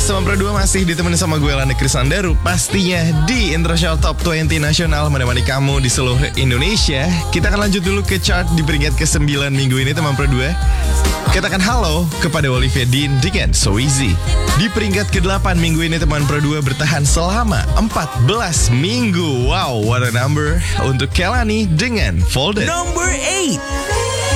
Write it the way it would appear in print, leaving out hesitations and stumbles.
Yes, teman Pro 2 masih ditemenin sama gue Lani Krisandaru. Pastinya di Intro Show Top 20 Nasional menemani kamu di seluruh Indonesia. Kita akan lanjut dulu ke chart di peringkat ke-9 minggu ini teman Pro 2. Katakan halo kepada Olivia Dean dengan So Easy. Di peringkat ke-8 minggu ini teman Pro 2 bertahan selama 14 minggu. Wow, what a number untuk Kelani dengan Folded. Number 8.